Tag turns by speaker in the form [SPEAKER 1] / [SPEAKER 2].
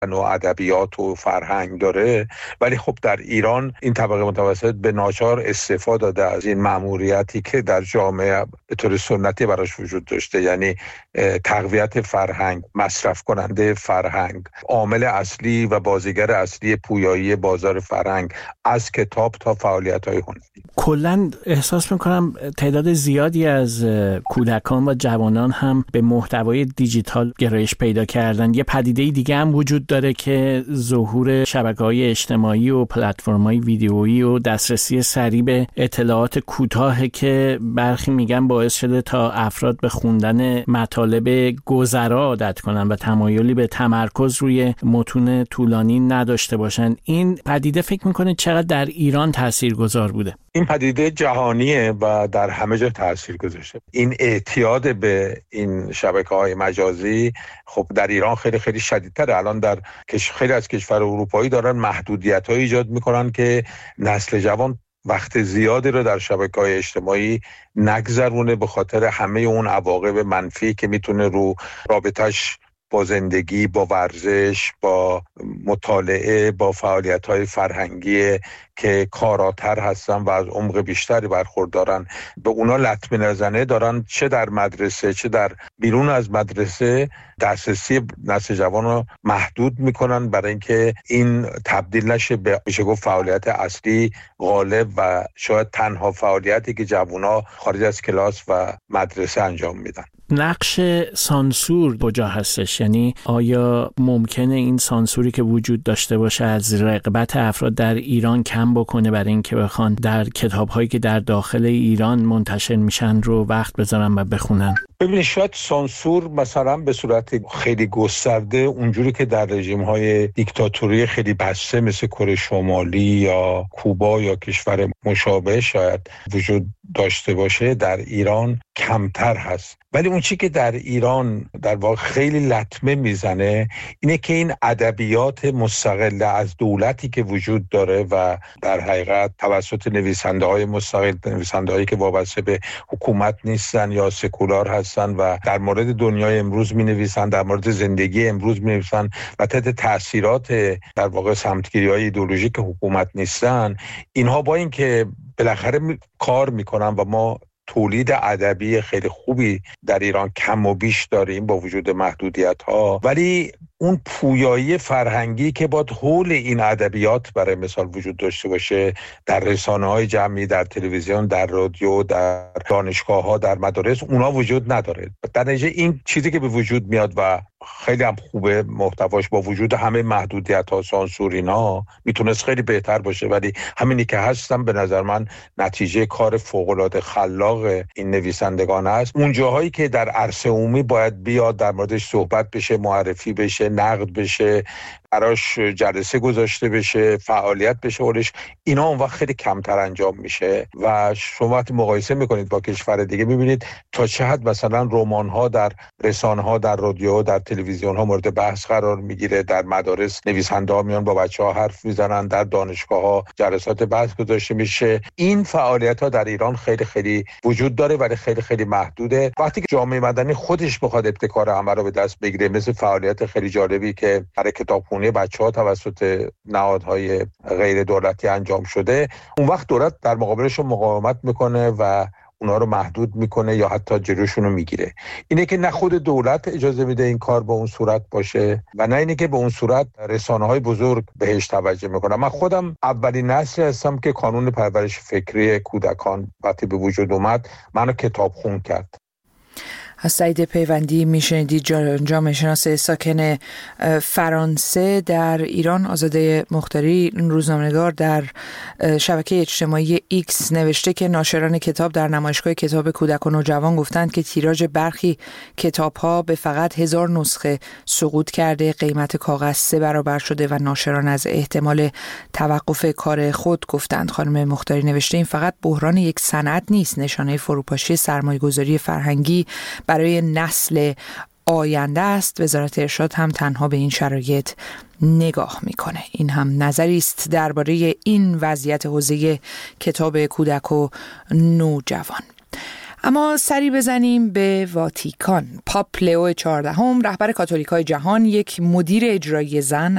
[SPEAKER 1] و ادبیات و فرهنگ داره، ولی خب در ایران این طبقه متوسط به ناچار استعفا داده از این مأموریتی که در جامعه به طور سنتی براش وجود داشته، یعنی تقویت فرهنگ، مصرف کننده فرهنگ، عامل اصلی و بازیگر اصلی پویایی بازار فرهنگ از کتاب تا فعالیت‌های هنری.
[SPEAKER 2] کلاً احساس می‌کنم تعداد زیادی از کودکان و جوانان هم به محتوای دیجیتال گرایش پیدا کردن. یه پدیده دیگه هم وجود داره که ظهور شبکه‌های اجتماعی و پلتفرم‌های ویدیویی و دسترسی سریع به اطلاعات کوتاه که برخی میگن باعث شده تا افراد به خوندن مطالب گذرا عادت کنن و تمایلی به تمرکز روی متون طولانی نداشته باشن. این پدیده فکر می‌کنید چقدر در ایران تاثیرگذار بوده؟
[SPEAKER 1] این پدیده جهانیه و در همه جا تاثیر گذاشته. این اعتیاد به این شبکه‌های مجازی خب در ایران خیلی خیلی شدیدتره. الان در خیلی از کشور اروپایی دارن محدودیت‌های ایجاد می‌کنن که نسل جوان وقت زیادی رو در شبکه‌های اجتماعی نگذرونه به خاطر همه اون عواقب منفی که میتونه رو رابطش با زندگی، با ورزش، با مطالعه، با فعالیت‌های فرهنگی که کاراتر هستن و از عمق بیشتری برخوردارن به اونا لطمه نزنه دارن، چه در مدرسه چه در بیرون از مدرسه دسترسی نسل جوان رو محدود میکنن برای اینکه این تبدیل نشه به میشه گفت فعالیت اصلی غالب و شاید تنها فعالیتی که جوونا خارج از کلاس و مدرسه انجام میدن.
[SPEAKER 2] نقش سانسور کجا هستش؟ یعنی آیا ممکنه این سانسوری که وجود داشته باشه از رغبت افراد در ایران کم بکنه برای اینکه بخوان در کتاب‌هایی که در داخل ایران منتشر میشن رو وقت بذارن و بخونن؟
[SPEAKER 1] ببینید شاید سانسور مثلا به صورت خیلی گسترده اونجوری که در رژیم‌های دیکتاتوری خیلی بسته مثل کره شمالی یا کوبا یا کشور مشابه شاید وجود داشته باشه، در ایران کمتر هست. ولی اون چی که در ایران در واقع خیلی لطمه میزنه اینه که این ادبیات مستقل از دولتی که وجود داره و در حقیقت توسط نویسنده‌های مستقل، نویسنده‌هایی که وابسته به حکومت نیستن یا سکولار هستن و در مورد دنیای امروز می‌نویسن، در مورد زندگی امروز می‌نویسن و تحت تأثیرات در واقع سمتگیری‌های ایدئولوژیک حکومت نیستن، اینها با اینکه بالاخره کار میکنن و ما تولید ادبی خیلی خوبی در ایران کم و بیش داریم با وجود محدودیت‌ها، ولی اون پویایی فرهنگی که باید حول این ادبیات برای مثال وجود داشته باشه در رسانه‌های جمعی، در تلویزیون، در رادیو، در دانشگاه‌ها، در مدارس، اونا وجود نداره. در نتیجه این چیزی که به وجود میاد و خیلی هم خوبه محتواش با وجود همه محدودیت‌ها، سانسور اینا میتونست خیلی بهتر باشه، ولی همینی که هستم به نظر من نتیجه کار فوق‌العاده خلاق این نویسندگان است. اون جاهایی که در عرصه عمومی باید بیاد در موردش صحبت بشه، معرفی بشه، نقد بشه، براش جلسه گذاشته بشه، فعالیت بشه اولش، اینا اون وقت خیلی کمتر انجام میشه و شما وقتی مقایسه میکنید با کشور دیگه میبینید تا چه حد مثلا رمان‌ها در رسانه‌ها، در رادیو، در تلویزیون‌ها مورد بحث قرار میگیره، در مدارس نویسنده‌ها میان با بچه‌ها حرف میزنن، در دانشگاه‌ها جلسات بحث گذاشته میشه. این فعالیت‌ها در ایران خیلی خیلی وجود داره ولی خیلی خیلی محدوده. وقتی که جامعه مدنی خودش بخواد ابتکار عمل رو به دست بگیره، مثل فعالیت خیلی جالبی که برای کتابخونی بچه‌ها توسط نهادهای غیر دولتی انجام شده، اون وقت دولت در مقابلشون مقاومت میکنه و اونا رو محدود میکنه یا حتی جلوشون رو میگیره. اینه که نه خود دولت اجازه میده این کار به اون صورت باشه و نه اینه که به اون صورت رسانه‌های بزرگ بهش توجه میکنن. من خودم اولین نسلی هستم که کانون پرورش فکری کودکان وقتی به وجود اومد منو کتابخون کرد.
[SPEAKER 3] از سعید پیوندی میشنیدید، جامعه شناس ساکن فرانسه در ایران. آزاده مختاری روزنامه‌نگار در شبکه اجتماعی ایکس نوشته که ناشران کتاب در نمایشگاه کتاب کودک و نوجوان گفتند که تیراژ برخی کتاب‌ها به فقط 1000 نسخه سقوط کرده، قیمت کاغذ 3 برابر شده و ناشران از احتمال توقف کار خود گفتند. خانم مختاری نوشته این فقط بحران یک صنعت نیست، نشانه فروپاشی سرمایه‌گذاری فرهنگی برای نسل آینده است. وزارت ارشاد هم تنها به این شرایط نگاه میکنه. این هم نظری است درباره این وضعیت حوزه کتاب کودک و نوجوان. اما سری بزنیم به واتیکان. پاپ لئو 14 رهبر کاتولیکای جهان یک مدیر اجرایی زن